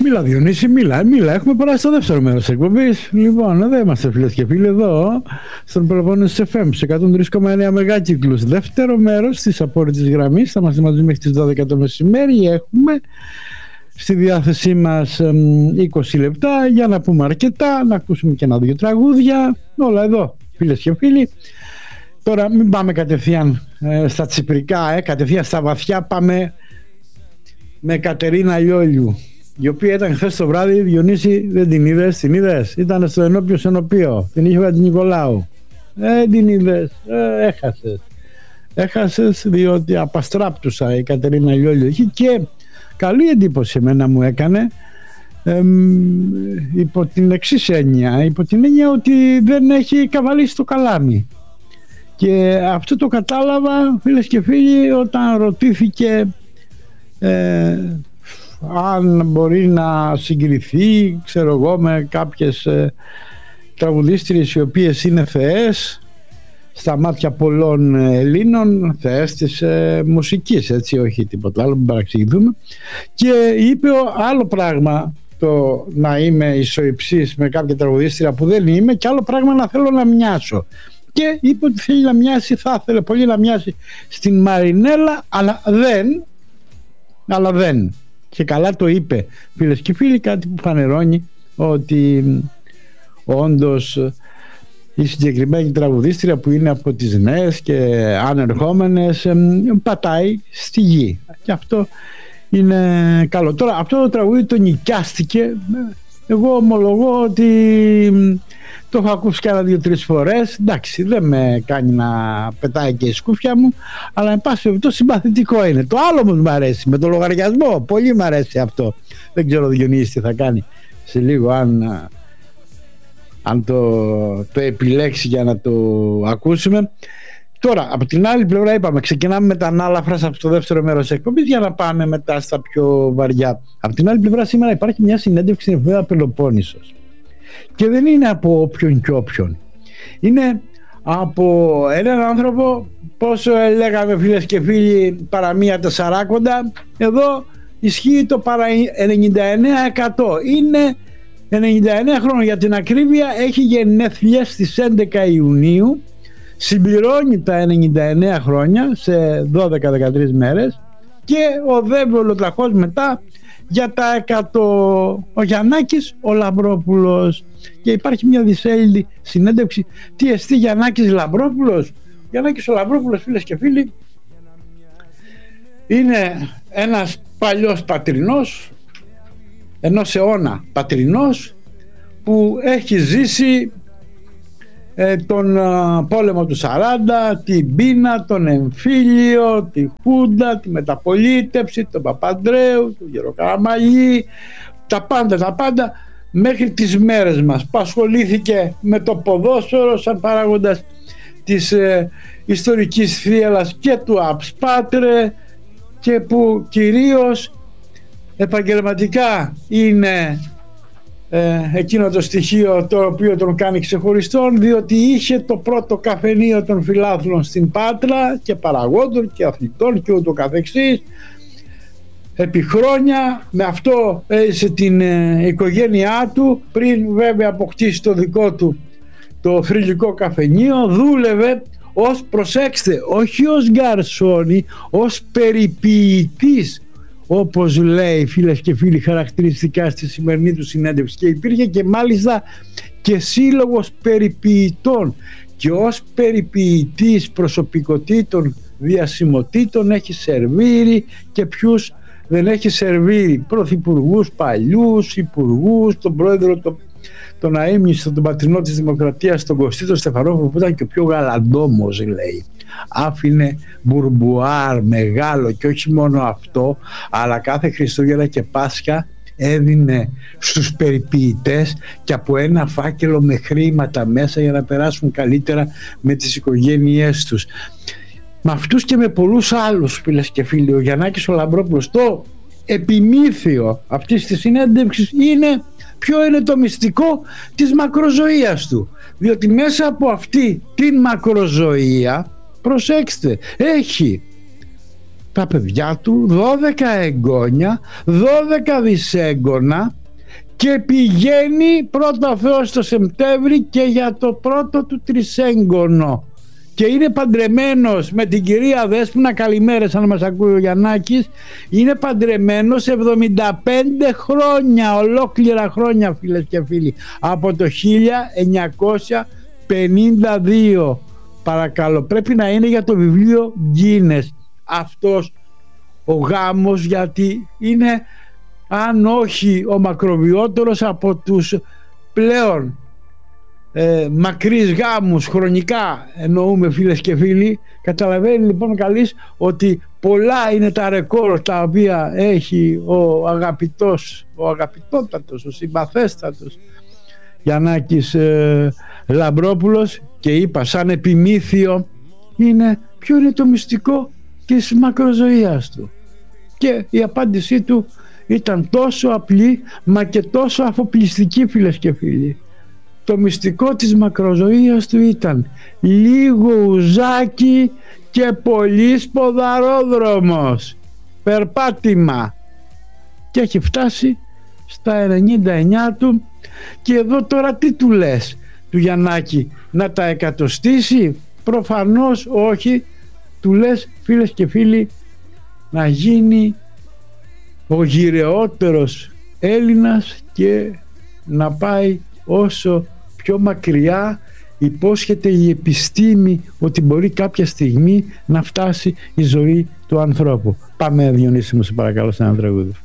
Μίλα Διονύση, μίλα. Έχουμε περάσει στο δεύτερο μέρος της εκπομπής. Λοιπόν, εδώ είμαστε φίλες και φίλοι, εδώ στον Πελοπόννησο FM, σε 103,9 μεγάκυκλους. Δεύτερο μέρος της απόρριτης γραμμής. Θα είμαστε μαζί μέχρι τις 12 το μεσημέρι. Έχουμε στη διάθεσή μας 20 λεπτά για να πούμε αρκετά, να ακούσουμε και ένα-δύο τραγούδια. Όλα εδώ, φίλες και φίλοι. Τώρα μην πάμε κατευθείαν στα τσιπρικά, κατευθείαν στα βαθιά. Πάμε με Κατερίνα Λιόλιου, η οποία ήταν χθες το βράδυ. Διονύση, δεν την είδες? Την είδες? Ήταν στο ενώπιο Σενοπείο, την είχε ο Νικολάου. Την είδες? Έχασες διότι απαστράπτουσα η Κατερίνα Λιόλιου εκεί, και καλή εντύπωση εμένα μου έκανε, υπό την εξής έννοια, ότι δεν έχει καβαλήσει το καλάμι. Και αυτό το κατάλαβα, φίλες και φίλοι, όταν ρωτήθηκε αν μπορεί να συγκριθεί, ξέρω εγώ, με κάποιες τραγουδίστριες οι οποίες είναι θεές στα μάτια πολλών Ελλήνων, θεές της μουσικής, έτσι, όχι τίποτα άλλο, μην παραξηγηθούμε. Και είπε άλλο πράγμα το να είμαι ισοϊψής με κάποια τραγουδίστρια που δεν είμαι, και άλλο πράγμα να θέλω να μοιάσω. Και είπε ότι θέλει να μοιάσει, θα ήθελε πολύ να μοιάσει στην Μαρινέλα, αλλά δεν. Και καλά το είπε, φίλες και φίλοι, κάτι που φανερώνει ότι όντως η συγκεκριμένη τραγουδίστρια, που είναι από τις νέες και ανερχόμενες, πατάει στη γη, και αυτό είναι καλό. Τώρα αυτό το τραγούδι το νοικιάστηκε. Εγώ ομολογώ ότι το έχω ακούσει και 2-3 φορές. Εντάξει, δεν με κάνει να πετάει και η σκούφια μου, αλλά εν πάση περιπτώσει συμπαθητικό είναι. Το άλλο μου αρέσει, με το λογαριασμό, πολύ μου αρέσει αυτό. Δεν ξέρω Διονύση τι θα κάνει σε λίγο, αν το επιλέξει για να το ακούσουμε. Τώρα, από την άλλη πλευρά, είπαμε, ξεκινάμε με τα ανάλαφρα από το δεύτερο μέρος της εκπομπής για να πάμε μετά στα πιο βαριά. Από την άλλη πλευρά, σήμερα υπάρχει μια συνέντευξη στην εφημερίδα Πελοπόννησος. Και δεν είναι από όποιον και όποιον. Είναι από έναν άνθρωπο, πόσο λέγαμε φίλες και φίλοι, παραμία 40. Εδώ ισχύει το παρά 99%. Είναι 99 χρόνων για την ακρίβεια. Έχει γενέθλια στις 11 Ιουνίου. Συμπληρώνει τα 99 χρόνια σε 12-13 μέρες, και οδεύει ολοταχώς μετά για τα 100 ο Γιαννάκης ο Λαμπρόπουλος. Και υπάρχει μια δισέλιδη συνέντευξη. Τι εστί Γιαννάκης Λαμπρόπουλος? Γιαννάκης ο Λαμπρόπουλος, φίλες και φίλοι, είναι ένας παλιός πατρινός, ενός αιώνα πατρινός, που έχει ζήσει τον πόλεμο του 40, την πείνα, τον εμφύλιο, τη Χούντα, τη μεταπολίτευση, τον Παπανδρέου, τον Γεροκαραμαλή, τα πάντα, μέχρι τις μέρες μας, που ασχολήθηκε με το ποδόσφαιρο σαν παράγοντας της ιστορικής θύελλας και του Αψπάτρε, και που κυρίως επαγγελματικά είναι εκείνο το στοιχείο το οποίο τον κάνει ξεχωριστόν, διότι είχε το πρώτο καφενείο των φιλάθλων στην Πάτρα, και παραγόντων και αθλητών και ούτω καθεξής, επί χρόνια. Με αυτό έζησε την οικογένειά του, πριν βέβαια αποκτήσει το δικό του το θρυλικό καφενείο. Δούλευε ως, προσέξτε, όχι ως γκαρσόνι, ως περιποιητής, όπως λέει, φίλες και φίλοι, χαρακτηριστικά στη σημερινή του συνέντευξη. Και υπήρχε και μάλιστα και σύλλογος περιποιητών, και ως περιποιητής προσωπικότητων, διασημοτήτων έχει σερβίρει, και ποιους δεν έχει σερβίρει? Πρωθυπουργούς παλιούς, υπουργούς, τον πρόεδρο τον αείμνηστο, τον πατρινό της Δημοκρατίας, τον Κωστή Στεφανόπουλο, που ήταν και ο πιο γαλαντόμος, λέει. Άφηνε μπουρμπουάρ μεγάλο, και όχι μόνο αυτό, αλλά κάθε Χριστούγεννα και Πάσχα έδινε στους περιποιητές, και από ένα φάκελο με χρήματα μέσα, για να περάσουν καλύτερα με τις οικογένειές τους. Με αυτούς και με πολλούς άλλους, φίλες και φίλοι, ο Γιαννάκης ο Λαμπρόπουλος. Το επιμήθειο αυτής της συνέντευξης είναι ποιο είναι το μυστικό της μακροζωίας του, διότι μέσα από αυτή την μακροζωία, προσέξτε, έχει τα παιδιά του, 12 εγγόνια, 12 δισέγγωνα, και πηγαίνει πρώτο Θεός το Σεπτέμβρη και για το πρώτο του τρισέγγωνο, και είναι παντρεμένος με την κυρία Δέσποινα. Καλημέρες αν μας ακούει ο Γιαννάκης. Είναι παντρεμένος 75 χρόνια, ολόκληρα χρόνια, φίλες και φίλοι, από το 1952. Παρακαλώ, πρέπει να είναι για το βιβλίο Guinness αυτός ο γάμος, γιατί είναι, αν όχι ο μακροβιότερος, από τους πλέον μακρύς γάμους χρονικά, εννοούμε, φίλες και φίλοι. Καταλαβαίνει λοιπόν καλής ότι πολλά είναι τα ρεκόρ τα οποία έχει ο αγαπητότατος, ο συμπαθέστατος Γιαννάκης Λαμπρόπουλος. Και είπα, σαν επιμήθειο, ποιο είναι το μυστικό της μακροζωίας του, και η απάντησή του ήταν τόσο απλή μα και τόσο αφοπλιστική, φίλες και φίλοι. Το μυστικό της μακροζωίας του ήταν λίγο ουζάκι και πολύ ποδαρόδρομος, περπάτημα, και έχει φτάσει στα 99 του. Και εδώ τώρα τι του λες του Γιαννάκη, να τα εκατοστήσει? Προφανώς όχι. Του λες, φίλες και φίλοι, να γίνει ο γυρεότερος Έλληνας και να πάει όσο πιο μακριά υπόσχεται η επιστήμη ότι μπορεί κάποια στιγμή να φτάσει η ζωή του ανθρώπου. Πάμε, Διονύση μου, σε παρακαλώ, σε ένα τραγούδι.